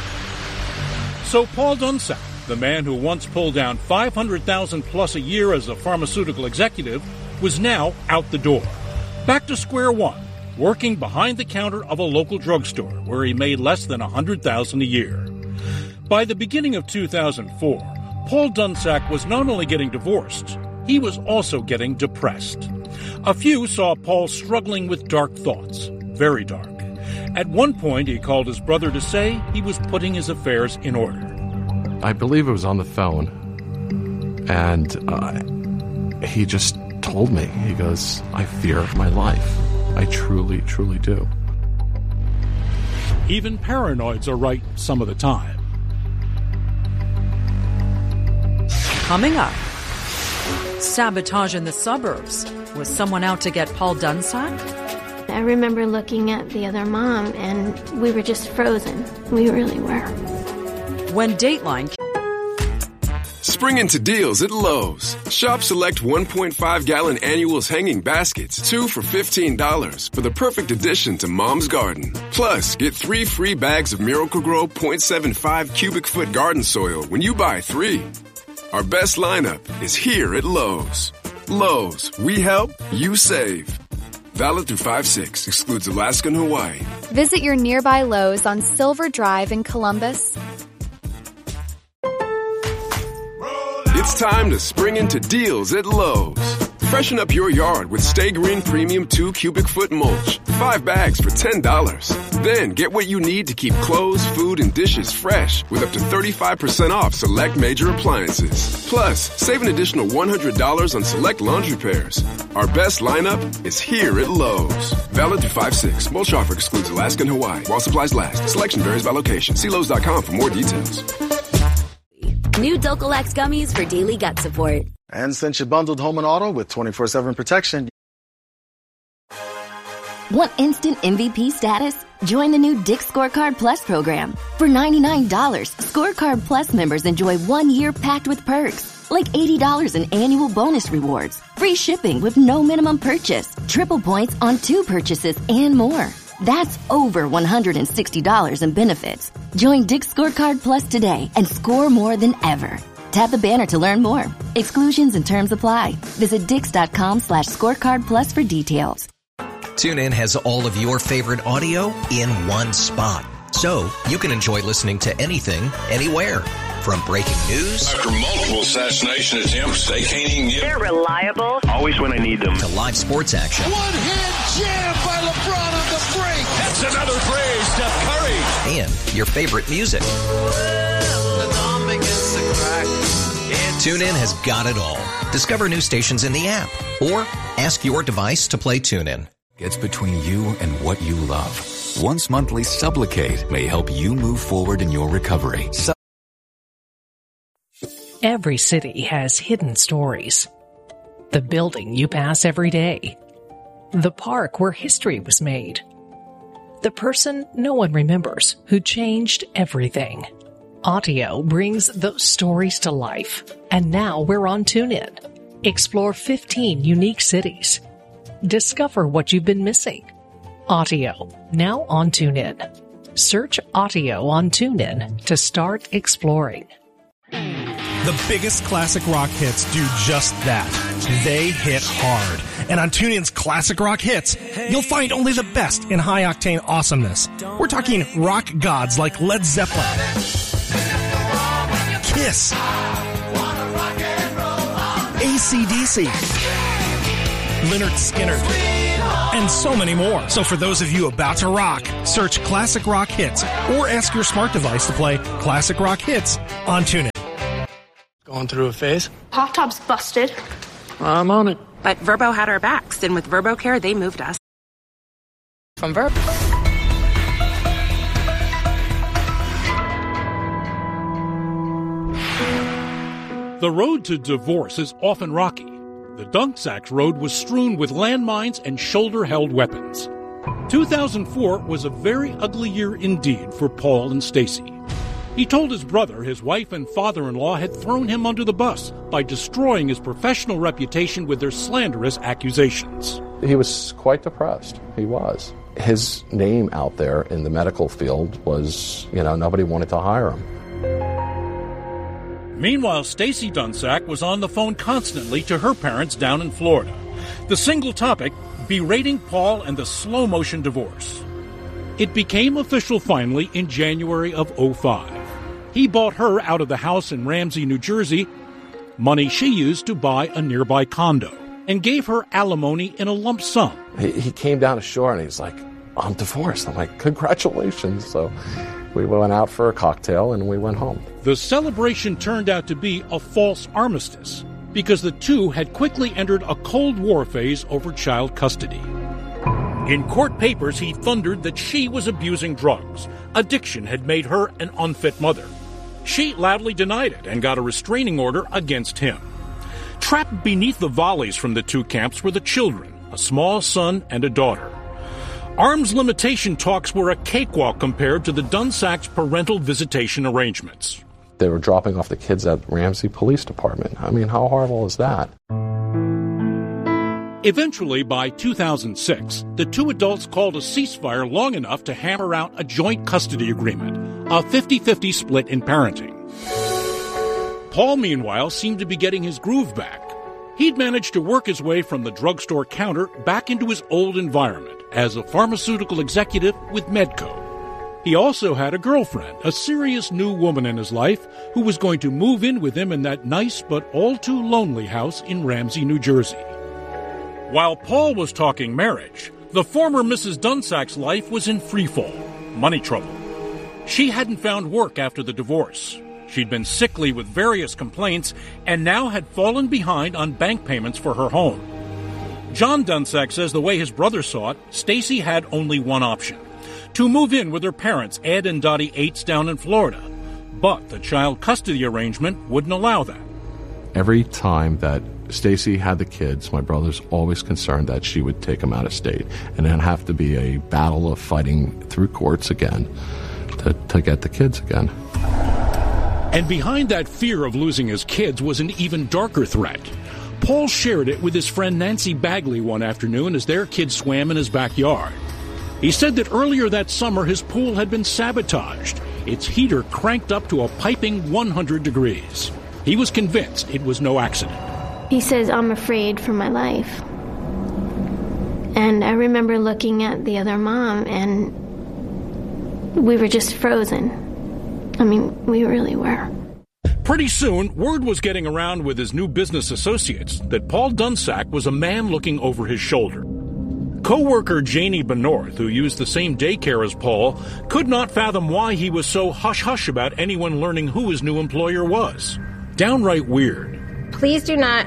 So Paul Dunsack, the man who once pulled down five hundred thousand dollars plus a year as a pharmaceutical executive, was now out the door. Back to square one, working behind the counter of a local drugstore where he made less than one hundred thousand dollars a year. By the beginning of two thousand four, Paul Dunsack was not only getting divorced, he was also getting depressed. A few saw Paul struggling with dark thoughts, very dark. At one point, he called his brother to say he was putting his affairs in order. I believe it was on the phone, and uh, he just told me, he goes, I fear my life. I truly, truly do. Even paranoids are right some of the time. Coming up, sabotage in the suburbs. Was someone out to get Paul Dunsack? I remember looking at the other mom, and we were just frozen. We really were. When Dateline... Spring into deals at Lowe's. Shop select one point five gallon annuals hanging baskets, two for fifteen dollars, for the perfect addition to Mom's Garden. Plus, get three free bags of Miracle-Gro point seven five cubic foot garden soil when you buy three. Our best lineup is here at Lowe's. Lowe's, we help, you save. Valid through five six, excludes Alaska and Hawaii. Visit your nearby Lowe's on Silver Drive in Columbus. It's time to spring into deals at Lowe's. Freshen up your yard with Stay Green Premium two cubic foot mulch. Five bags for ten dollars. Then get what you need to keep clothes, food, and dishes fresh with up to thirty-five percent off select major appliances. Plus, save an additional one hundred dollars on select laundry pairs. Our best lineup is here at Lowe's. Valid through five six. Mulch offer excludes Alaska and Hawaii while supplies last. Selection varies by location. See Lowe's dot com for more details. New Dulcolax gummies for daily gut support. And since you bundled home and auto with twenty-four seven protection. Want instant M V P status? Join the new Dick's Scorecard Plus program. For ninety-nine dollars, Scorecard Plus members enjoy one year packed with perks, like eighty dollars in annual bonus rewards, free shipping with no minimum purchase, triple points on two purchases, and more. That's over one hundred sixty dollars in benefits. Join Dick's Scorecard Plus today and score more than ever. Tap the banner to learn more. Exclusions and terms apply. Visit dix.com slash scorecard plus for details. TuneIn has all of your favorite audio in one spot. So you can enjoy listening to anything, anywhere. From breaking news. After multiple assassination attempts, they can't even get... They're reliable. Always when I need them. To live sports action. One-hand jam by LeBron on the break. That's another three, Steph Curry. And your favorite music. TuneIn has got it all. Discover new stations in the app. Or ask your device to play TuneIn. Gets between you and what you love. Once monthly Sublocade may help you move forward in your recovery. Sub- Every city has hidden stories. The building you pass every day. The park where history was made. The person no one remembers who changed everything. Audio brings those stories to life. And now we're on TuneIn. Explore fifteen unique cities. Discover what you've been missing. Audio, now on TuneIn. Search Audio on TuneIn to start exploring. The biggest classic rock hits do just that. They hit hard. And on TuneIn's Classic Rock Hits, you'll find only the best in high-octane awesomeness. We're talking rock gods like Led Zeppelin, Kiss, A C D C, Lynyrd Skynyrd, and so many more. So for those of you about to rock, search Classic Rock Hits or ask your smart device to play Classic Rock Hits on TuneIn. Going through a phase? Hot tub's busted. I'm on it. But Verbo had our backs, and with Verbo Care, they moved us. From Verbo. The road to divorce is often rocky. The Dunsacks road was strewn with landmines and shoulder-held weapons. two thousand four was a very ugly year indeed for Paul and Stacy. He told his brother his wife and father-in-law had thrown him under the bus by destroying his professional reputation with their slanderous accusations. He was quite depressed. He was. His name out there in the medical field was, you know, nobody wanted to hire him. Meanwhile, Stacy Dunsack was on the phone constantly to her parents down in Florida. The single topic, berating Paul and the slow-motion divorce. It became official finally in January of oh five. He bought her out of the house in Ramsey, New Jersey, money she used to buy a nearby condo, and gave her alimony in a lump sum. He, he came down ashore and he's like, I'm divorced. I'm like, congratulations. So we went out for a cocktail and we went home. The celebration turned out to be a false armistice because the two had quickly entered a Cold War phase over child custody. In court papers, he thundered that she was abusing drugs. Addiction had made her an unfit mother. She loudly denied it and got a restraining order against him. Trapped beneath the volleys from the two camps were the children, a small son and a daughter. Arms limitation talks were a cakewalk compared to the Dunsacks' parental visitation arrangements. They were dropping off the kids at Ramsey Police Department. I mean, how horrible is that? Eventually, by two thousand six, the two adults called a ceasefire long enough to hammer out a joint custody agreement, a fifty-fifty split in parenting. Paul, meanwhile, seemed to be getting his groove back. He'd managed to work his way from the drugstore counter back into his old environment as a pharmaceutical executive with Medco. He also had a girlfriend, a serious new woman in his life, who was going to move in with him in that nice but all-too lonely house in Ramsey, New Jersey. While Paul was talking marriage, the former Missus Dunsack's life was in freefall, money trouble. She hadn't found work after the divorce. She'd been sickly with various complaints and now had fallen behind on bank payments for her home. John Dunsack says the way his brother saw it, Stacy had only one option: to move in with her parents, Ed and Dottie Aites, down in Florida. But the child custody arrangement wouldn't allow that. Every time that Stacy had the kids, my brother's always concerned that she would take them out of state and then have to be a battle of fighting through courts again to, to get the kids again. And behind that fear of losing his kids was an even darker threat. Paul shared it with his friend Nancy Bagley one afternoon as their kids swam in his backyard. He said that earlier that summer his pool had been sabotaged, its heater cranked up to a piping one hundred degrees. He was convinced it was no accident. He says, I'm afraid for my life. And I remember looking at the other mom, and we were just frozen. I mean, we really were. Pretty soon, word was getting around with his new business associates that Paul Dunsack was a man looking over his shoulder. Co-worker Janie Benorth, who used the same daycare as Paul, could not fathom why he was so hush-hush about anyone learning who his new employer was. Downright weird. Please do not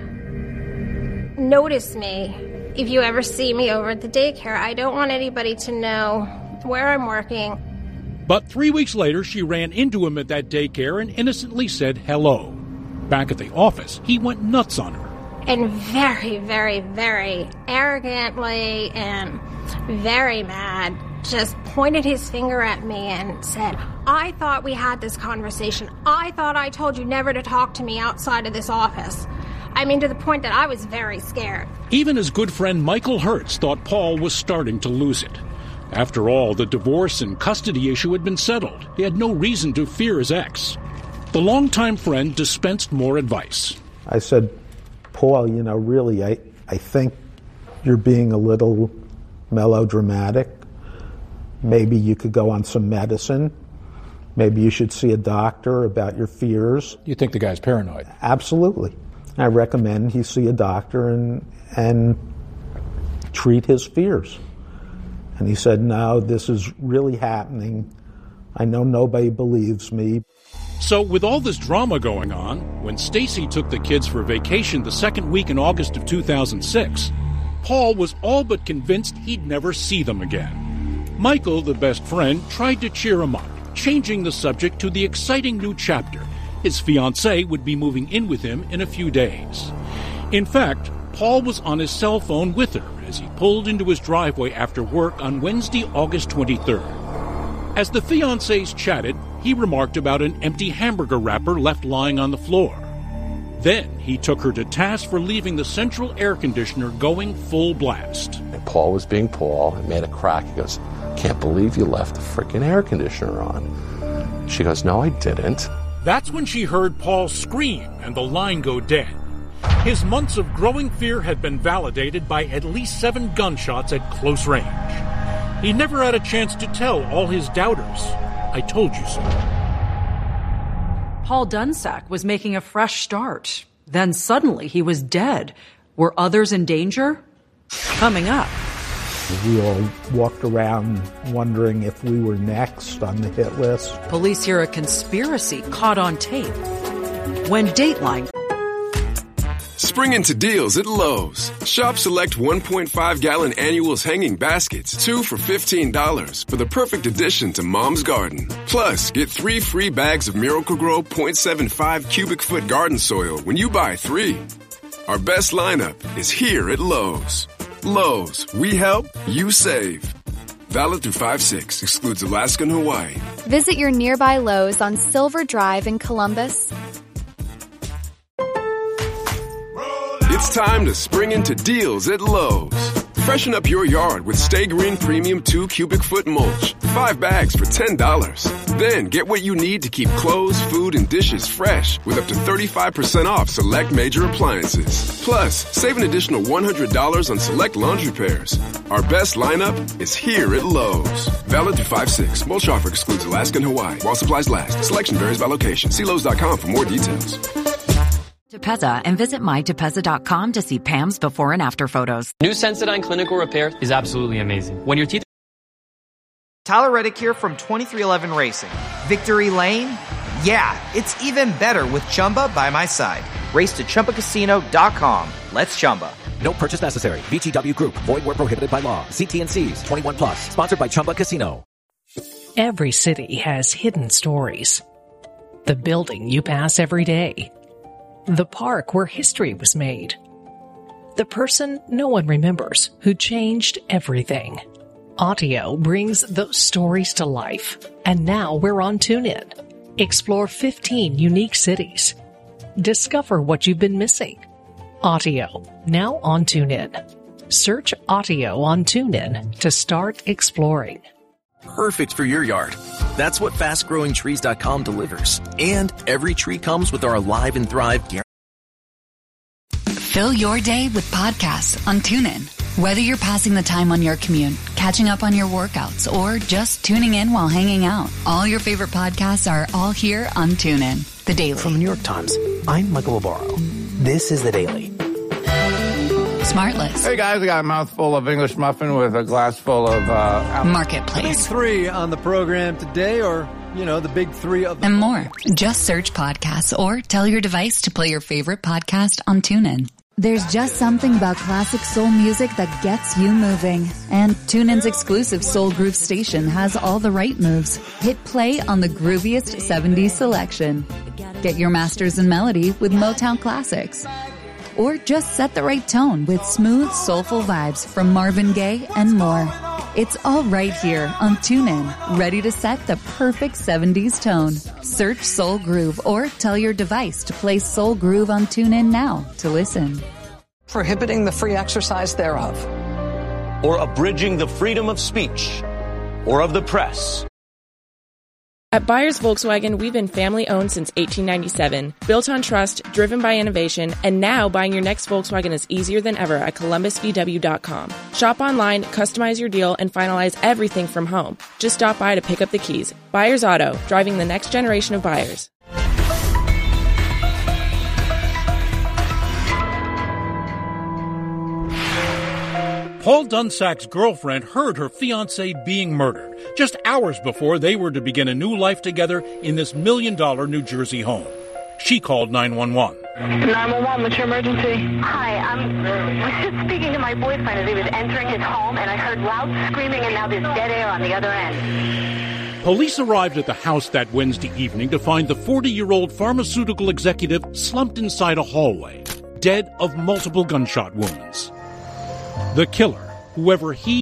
notice me if you ever see me over at the daycare. I don't want anybody to know where I'm working. But three weeks later, she ran into him at that daycare and innocently said hello. Back at the office, he went nuts on her. and very, very, very arrogantly and very mad, just pointed his finger at me and said, I thought we had this conversation. I thought I told you never to talk to me outside of this office. I mean, to the point that I was very scared. Even his good friend Michael Hertz thought Paul was starting to lose it. After all, the divorce and custody issue had been settled. He had no reason to fear his ex. The longtime friend dispensed more advice. I said, Paul, you know, really, I, I think you're being a little melodramatic. Maybe you could go on some medicine. Maybe you should see a doctor about your fears. You think the guy's paranoid? Absolutely. I recommend he see a doctor and and treat his fears. And he said, no, this is really happening. I know nobody believes me. So with all this drama going on, when Stacy took the kids for vacation the second week in August of two thousand six, Paul was all but convinced he'd never see them again. Michael, the best friend, tried to cheer him up, changing the subject to the exciting new chapter. His fiancée would be moving in with him in a few days. In fact, Paul was on his cell phone with her as he pulled into his driveway after work on Wednesday, August twenty-third. As the fiancés chatted, he remarked about an empty hamburger wrapper left lying on the floor. Then he took her to task for leaving the central air conditioner going full blast. And Paul was being Paul and made a crack. He goes, can't believe you left the freaking air conditioner on. She goes, no, I didn't. That's when she heard Paul scream and the line go dead. His months of growing fear had been validated by at least seven gunshots at close range. He never had a chance to tell all his doubters, I told you so. Paul Dunsack was making a fresh start. Then suddenly he was dead. Were others in danger? Coming up. We all walked around wondering if we were next on the hit list. Police hear a conspiracy caught on tape. When Dateline... Spring into deals at Lowe's. Shop select one point five gallon annuals hanging baskets, two for fifteen dollars, for the perfect addition to Mom's Garden. Plus, get three free bags of Miracle-Gro point seven five cubic foot garden soil when you buy three. Our best lineup is here at Lowe's. Lowe's, we help, you save. Valid through five six, excludes Alaska and Hawaii. Visit your nearby Lowe's on Silver Drive in Columbus. It's time to spring into deals at Lowe's. Freshen up your yard with Stay Green Premium two cubic foot mulch. Five bags for ten dollars. Then get what you need to keep clothes, food, and dishes fresh with up to thirty-five percent off select major appliances. Plus, save an additional one hundred dollars on select laundry pairs. Our best lineup is here at Lowe's. Valid through five six. Mulch offer excludes Alaska and Hawaii while supplies last. Selection varies by location. See Lowe's dot com for more details. Tepezza and visit my tepezza dot com to see Pam's before and after photos. New Sensodyne Clinical Repair is absolutely amazing. When your teeth... Tyler Reddick here from twenty-three eleven Racing. Victory Lane? Yeah, it's even better with Chumba by my side. Race to Chumba Casino dot com. Let's Chumba. No purchase necessary. V G W Group. Void where prohibited by law. See T and C's. twenty-one plus. Sponsored by Chumba Casino. Every city has hidden stories. The building you pass every day. The park where history was made. The person no one remembers who changed everything. Audio brings those stories to life. And now we're on TuneIn. Explore fifteen unique cities. Discover what you've been missing. Audio, now on TuneIn. Search Audio on TuneIn to start exploring. Perfect for your yard. That's what fast growing trees dot com delivers. And every tree comes with our Alive and Thrive guarantee. Fill your day with podcasts on TuneIn. Whether you're passing the time on your commute, catching up on your workouts, or just tuning in while hanging out, all your favorite podcasts are all here on TuneIn. The Daily. From the New York Times, I'm Michael Obaro. This is The Daily. Smartless. Hey guys, I got a mouthful of English muffin with a glass full of uh, Marketplace. The big three on the program today, or, you know, the big three of the... And more. Just search podcasts or tell your device to play your favorite podcast on TuneIn. There's just something about classic soul music that gets you moving. And TuneIn's exclusive Soul Groove station has all the right moves. Hit play on the grooviest seventies selection. Get your masters in melody with Motown Classics. or just set the right tone with smooth, soulful vibes from Marvin Gaye and more. It's all right here on TuneIn, ready to set the perfect seventies tone. Search Soul Groove or tell your device to play Soul Groove on TuneIn now to listen. Prohibiting the free exercise thereof. Or abridging the freedom of speech or of the press. At Byers Volkswagen, we've been family-owned since eighteen ninety-seven, built on trust, driven by innovation, and now buying your next Volkswagen is easier than ever at Columbus V W dot com. Shop online, customize your deal, and finalize everything from home. Just stop by to pick up the keys. Byers Auto, driving the next generation of buyers. Paul Dunsack's girlfriend heard her fiancé being murdered just hours before they were to begin a new life together in this million-dollar New Jersey home. She called nine one one. nine one one, what's your emergency? Hi, I'm was just speaking to my boyfriend as he was entering his home, and I heard loud screaming, and now there's dead air on the other end. Police arrived at the house that Wednesday evening to find the forty-year-old pharmaceutical executive slumped inside a hallway, dead of multiple gunshot wounds. The killer, whoever he